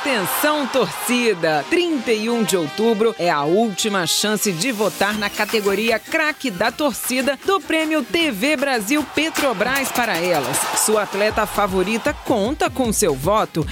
Atenção, torcida! 31 de outubro é a última chance de votar na categoria Craque da Torcida do Prêmio TV Brasil Petrobras para elas. Sua atleta favorita conta com seu voto.